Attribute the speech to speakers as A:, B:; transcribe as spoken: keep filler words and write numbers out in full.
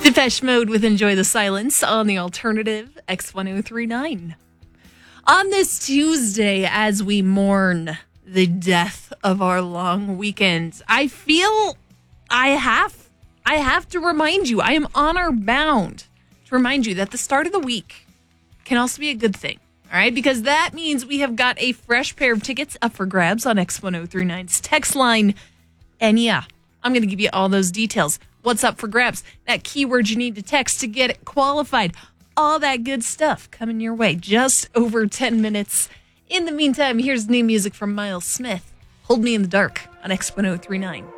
A: Depeche Mode with Enjoy the Silence on the alternative X ten thirty-nine. On this Tuesday, as we mourn the death of our long weekend, I feel I have, I have to remind you, I am honor bound to remind you that the start of the week can also be a good thing. All right, because that means we have got a fresh pair of tickets up for grabs on X ten thirty-nine's text line. And yeah, I'm going to give you all those details. What's up for grabs? That keyword you need to text to get it qualified. All that good stuff coming your way. Just over ten minutes. In the meantime, here's new music from Miles Smith. Hold Me in the Dark on X ten thirty-nine.